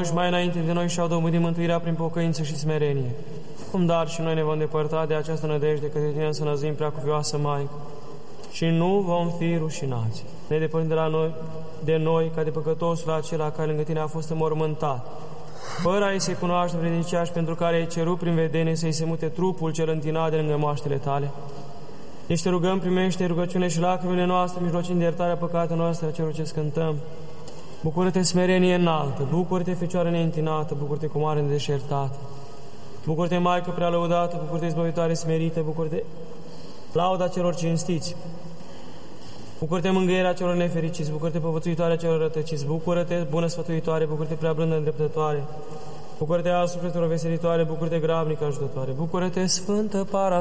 și mai înainte de noi și-au dobândit mântuirea prin pocăință și smerenie. Cum dar și noi ne vom depărta de această nădejde către Tine să năzim preacuvioasă Maică și nu vom fi rușinați. Ne depărtăm de noi ca de păcătosul acela care lângă Tine a fost înmormântat, fără a-i se cunoaște vrednicia și pentru care ai cerut prin vedenie să-i se mute trupul cel întinat de lângă moaștele Tale. Deci te rugăm, primește rugăciune și lacrimile noastre, mijlocind de iertarea păcatelor noastre a celor ce scântăm. Bucură-te, smerenie înaltă, bucură-te, Fecioară neîntinată, bucură-te, comoară nedeșertată, bucură-te, Maică prea lăudată, bucură-te, izbăvitoare smerită, bucură-te, lauda celor cinstiți, bucură-te, mângâierea celor nefericiți, bucură-te, povățuitoarea celor rătăciți, bucură-te, bună sfătuitoare, bucură-te, prea blândă îndreptătoare, bucură-te, al sufletelor veselitoare, bucură-te, grabnică ajutătoare, bucură-te, Sfântă Para